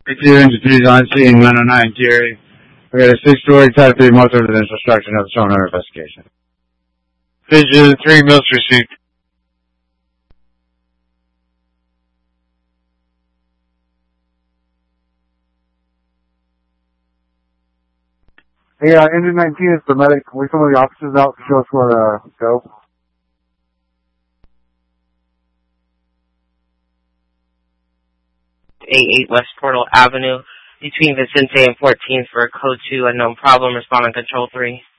2 entities on scene, 909 Geary. We got a 6-story Type 3 multi-residential structure that's shown under investigation. Vision 3 Mills received. Hey, Engine 19 is the medic. Can we some of the officers out to show us where to go? 88 West Portal Avenue between Vicente and 14th for a code 2 unknown problem. Respond on control 3.